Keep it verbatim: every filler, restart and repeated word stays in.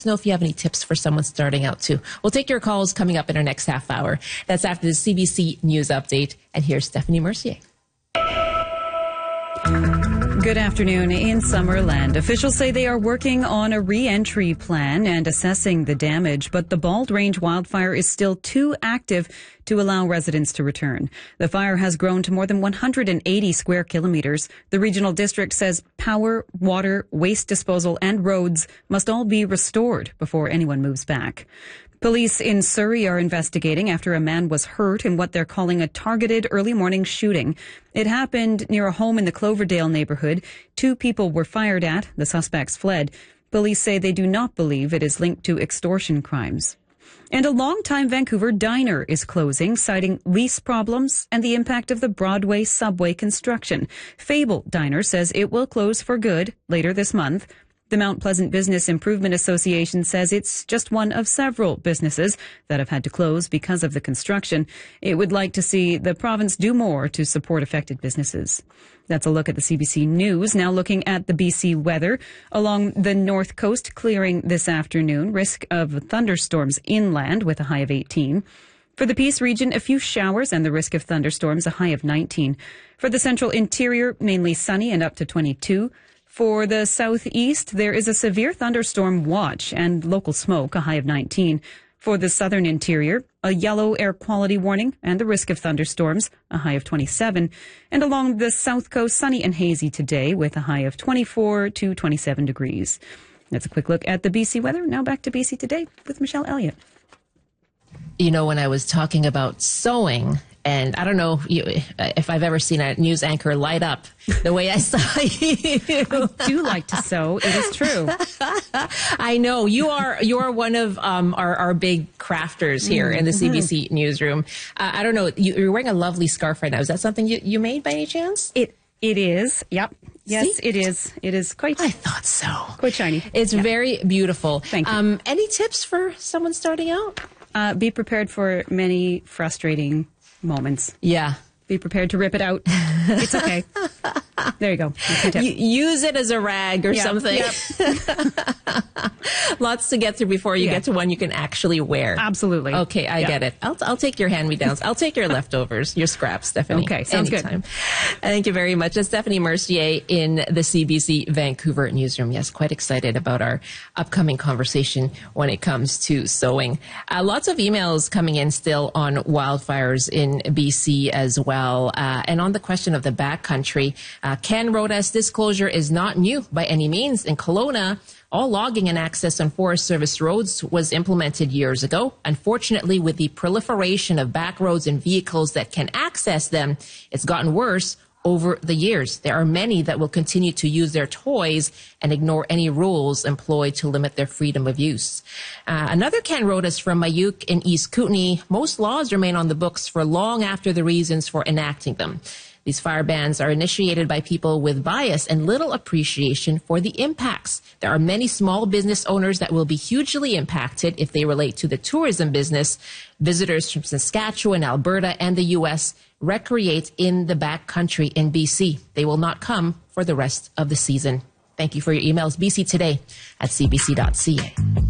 Know if you have any tips for someone starting out too. We'll take your calls coming up in our next half hour. That's after the C B C News Update. And here's Stephanie Mercier. Good afternoon. In Summerland, officials say they are working on a re-entry plan and assessing the damage, but the Bald Range wildfire is still too active to allow residents to return. The fire has grown to more than one hundred eighty square kilometers. The regional district says power, water, waste disposal, and roads must all be restored before anyone moves back. Police in Surrey are investigating after a man was hurt in what they're calling a targeted early morning shooting. It happened near a home in the Cloverdale neighborhood. Two people were fired at. The suspects fled. Police say they do not believe it is linked to extortion crimes. And a longtime Vancouver diner is closing, citing lease problems and the impact of the Broadway subway construction. Fable Diner says it will close for good later this month. The Mount Pleasant Business Improvement Association says it's just one of several businesses that have had to close because of the construction. It would like to see the province do more to support affected businesses. That's a look at the C B C News. Now looking at the B C weather. Along the north coast, clearing this afternoon. Risk of thunderstorms inland with a high of eighteen. For the Peace region, a few showers and the risk of thunderstorms, a high of nineteen. For the central interior, mainly sunny and up to twenty-two. For the southeast, there is a severe thunderstorm watch and local smoke, a high of nineteen. For the southern interior, a yellow air quality warning and the risk of thunderstorms, a high of twenty-seven. And along the south coast, sunny and hazy today with a high of twenty-four to twenty-seven degrees. That's a quick look at the B C weather. Now back to B C Today with Michelle Elliott. You know, when I was talking about sewing, and I don't know if I've ever seen a news anchor light up the way I saw you. I do like to sew. It is true. I know. You are you are one of um, our, our big crafters here mm-hmm. in the C B C newsroom. Uh, I don't know. You, you're wearing a lovely scarf right now. Is that something you, you made by any chance? It It is. Yep. Yes, See? it is. It is quite. I thought so. Quite shiny. It's yeah. very beautiful. Thank you. Um, any tips for someone starting out? Uh, be prepared for many frustrating moments. Yeah. Be prepared to rip it out. It's okay. There you go. You use it as a rag or yeah. something. Yep. Lots to get through before you yeah. get to one you can actually wear. Absolutely. Okay, I yeah. get it. I'll, I'll take your hand-me-downs. I'll take your leftovers, your scraps, Stephanie. Okay, sounds Anytime. good. Thank you very much. That's Stephanie Mercier in the C B C Vancouver newsroom. Yes, quite excited about our upcoming conversation when it comes to sewing. Uh, lots of emails coming in still on wildfires in B C as well. Uh, and on the question of the backcountry, uh, Ken wrote us, this closure is not new by any means. In Kelowna, all logging and access on Forest Service roads was implemented years ago. Unfortunately, with the proliferation of back roads and vehicles that can access them, it's gotten worse over the years. There are many that will continue to use their toys and ignore any rules employed to limit their freedom of use. Uh, another Ken wrote us from Mayuk in East Kootenay. Most laws remain on the books for long after the reasons for enacting them. These fire bans are initiated by people with bias and little appreciation for the impacts. There are many small business owners that will be hugely impacted if they relate to the tourism business. Visitors from Saskatchewan, Alberta, and the U S recreate in the backcountry in B C. They will not come for the rest of the season. Thank you for your emails. B C Today at c b c dot c a.